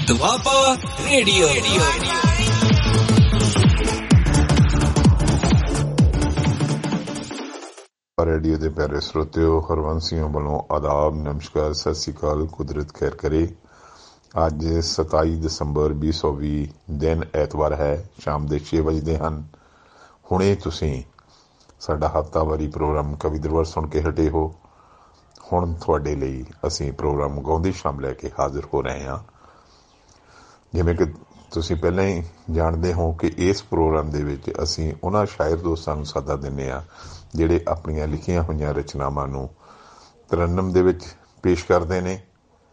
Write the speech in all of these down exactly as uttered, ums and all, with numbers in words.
Doaba radio. Radio ਦੇ ਪਿਆਰੇ ਸਰੋਤਿਓ, ਹਰਵੰਸੀਆਂ ਵੱਲੋਂ ਆਦਾਬ, ਨਮਸਕਾਰ, ਸਤਿ ਸ਼੍ਰੀ ਅਕਾਲ। ਕੁਦਰਤ ਖੈਰ ਕਰੇ। ਅੱਜ ਸਤਾਈ ਦਸੰਬਰ ਵੀਹ ਸੌ ਵੀਹ ਦਿਨ ਐਤਵਾਰ ਹੈ। ਸ਼ਾਮ ਦੇ ਛੇ ਵਜਦੇ ਹਨ। ਹੁਣੇ ਤੁਸੀਂ ਸਾਡਾ ਹਫ਼ਤਾਵਾਰੀ ਪ੍ਰੋਗਰਾਮ ਕਵੀ ਦਰਬਾਰ ਸੁਣ ਕੇ ਹਟੇ ਹੋ। ਹੁਣ ਤੁਹਾਡੇ ਲਈ ਅਸੀਂ ਪ੍ਰੋਗਰਾਮ ਗਾਉਂਦੀ ਸ਼ਾਮ ਲੈ ਕੇ ਹਾਜ਼ਰ ਹੋ ਰਹੇ ਹਾਂ। ਜਿਵੇਂ ਕਿ ਤੁਸੀਂ ਪਹਿਲਾਂ ਹੀ ਜਾਣਦੇ ਹੋ ਕਿ ਇਸ ਪ੍ਰੋਗਰਾਮ ਦੇ ਵਿੱਚ ਅਸੀਂ ਉਹਨਾਂ ਸ਼ਾਇਰ ਦੋਸਤਾਂ ਨੂੰ ਸੱਦਾ ਦਿੰਦੇ ਹਾਂ ਜਿਹੜੇ ਆਪਣੀਆਂ ਲਿਖੀਆਂ ਹੋਈਆਂ ਰਚਨਾਵਾਂ ਨੂੰ ਤਰੰਨਮ ਦੇ ਵਿੱਚ ਪੇਸ਼ ਕਰਦੇ ਨੇ,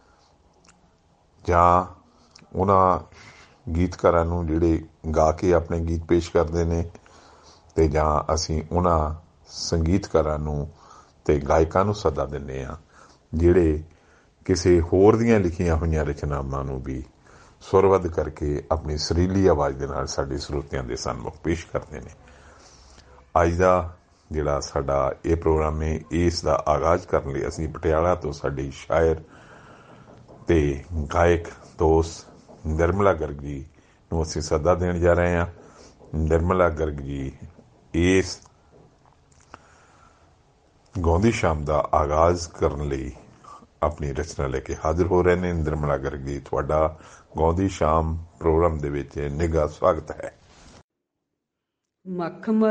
ਜਾਂ ਉਹਨਾਂ ਗੀਤਕਾਰਾਂ ਨੂੰ ਜਿਹੜੇ ਗਾ ਕੇ ਆਪਣੇ ਗੀਤ ਪੇਸ਼ ਕਰਦੇ ਨੇ, ਅਤੇ ਜਾਂ ਅਸੀਂ ਉਹਨਾਂ ਸੰਗੀਤਕਾਰਾਂ ਨੂੰ ਅਤੇ ਗਾਇਕਾਂ ਨੂੰ ਸੱਦਾ ਦਿੰਦੇ ਹਾਂ ਜਿਹੜੇ ਕਿਸੇ ਹੋਰ ਦੀਆਂ ਲਿਖੀਆਂ ਹੋਈਆਂ ਰਚਨਾਵਾਂ ਨੂੰ ਵੀ ਸੁਰਬੱਧ ਕਰਕੇ ਆਪਣੀ ਸੁਰੀਲੀ ਆਵਾਜ਼ ਦੇ ਨਾਲ ਸਾਡੇ ਸਰੋਤਿਆਂ ਦੇ ਸਨਮੁਖ ਪੇਸ਼ ਕਰਦੇ ਨੇ। ਅੱਜ ਦਾ ਜਿਹੜਾ ਸਾਡਾ ਇਹ ਪ੍ਰੋਗਰਾਮ ਹੈ, ਇਸ ਦਾ ਆਗਾਜ਼ ਕਰਨ ਲਈ ਅਸੀਂ ਪਟਿਆਲਾ ਤੋਂ ਸਾਡੀ ਸ਼ਾਇਰ ਅਤੇ ਗਾਇਕ ਦੋਸਤ ਨਿਰਮਲਾ ਗਰਗ ਜੀ ਨੂੰ ਅਸੀਂ ਸੱਦਾ ਦੇਣ ਜਾ ਰਹੇ ਹਾਂ। ਨਿਰਮਲਾ ਗਰਗ ਜੀ ਇਸ ਗਾਉਂਦੀ ਸ਼ਾਮ ਦਾ ਆਗਾਜ਼ ਕਰਨ ਲਈ ਆਪਣੀ ਰਚਨਾ ਲੈ ਕੇ ਹਾਜ਼ਰ ਹੋ ਰਹੇ ਨੇ। ਨਿਰਮਲਾ ਗਰਗ ਜੀ, ਤੁਹਾਡਾ ਗਾਉਂਦੀ ਸ਼ਾਮ ਪ੍ਰੋਗਰਾਮ ਦੇ ਵਿੱਚ ਨਿੱਘਾ ਸਵਾਗਤ ਹੈ। ਮੱਖ